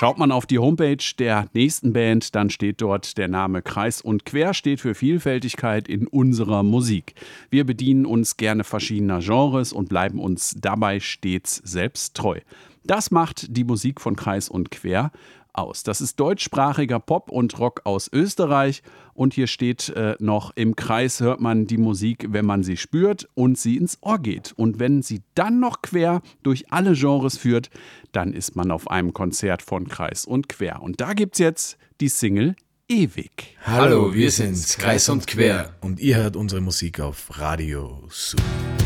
Schaut man auf die Homepage der nächsten Band, dann steht dort der Name Kreis und Quer, steht für Vielfältigkeit in unserer Musik. Wir bedienen uns gerne verschiedener Genres und bleiben uns dabei stets selbst treu. Das macht die Musik von Kreis und Quer aus. Das ist deutschsprachiger Pop und Rock aus Österreich und hier steht noch, im Kreis hört man die Musik, wenn man sie spürt und sie ins Ohr geht. Und wenn sie dann noch quer durch alle Genres führt, dann ist man auf einem Konzert von Kreis und Quer. Und da gibt's jetzt die Single Ewig. Hallo, wir sind's, Kreis und Quer und ihr hört unsere Musik auf Radio Super.